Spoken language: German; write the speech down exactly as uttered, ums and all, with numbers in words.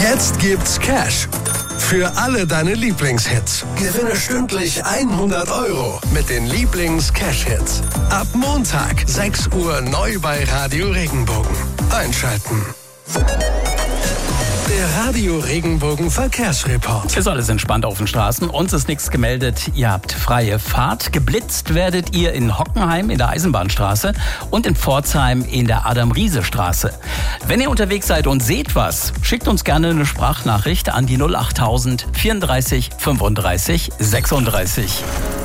Jetzt gibt's Cash für alle deine Lieblingshits. Gewinne stündlich hundert Euro mit den Lieblings-Cash-Hits. Ab Montag, sechs Uhr neu bei Radio Regenbogen. Einschalten. Der Radio Regenbogen Verkehrsreport. Ist alles entspannt auf den Straßen. Uns ist nichts gemeldet. Ihr habt freie Fahrt. Geblitzt werdet ihr in Hockenheim in der Eisenbahnstraße und in Pforzheim in der Adam-Riese-Straße. Wenn ihr unterwegs seid und seht was, schickt uns gerne eine Sprachnachricht an die null achttausend vierunddreißig fünfunddreißig sechsunddreißig.